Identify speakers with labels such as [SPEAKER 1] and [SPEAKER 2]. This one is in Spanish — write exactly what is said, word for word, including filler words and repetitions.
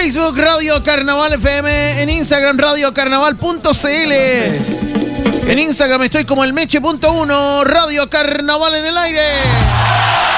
[SPEAKER 1] Facebook Radio Carnaval F M, en Instagram radio carnaval punto c l. En Instagram estoy como el meche punto uno, Radio Carnaval en el aire.